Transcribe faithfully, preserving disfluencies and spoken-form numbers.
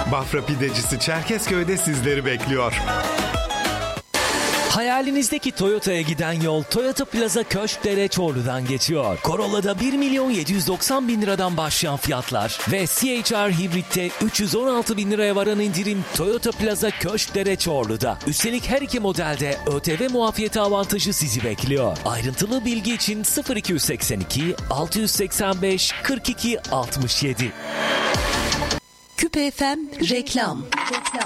Bafra Pidecisi Çerkezköy'de sizleri bekliyor. Hayalinizdeki Toyota'ya giden yol Toyota Plaza Köşkdere Çorlu'dan geçiyor. Corolla'da bir milyon yedi yüz doksan bin liradan başlayan fiyatlar ve C H R Hibrit'te üç yüz on altı bin liraya varan indirim Toyota Plaza Köşkdere Çorlu'da. Üstelik her iki modelde ÖTV muafiyeti avantajı sizi bekliyor. Ayrıntılı bilgi için sıfır iki seksen iki altı seksen beş kırk iki altmış yedi. Küpe F M reklam.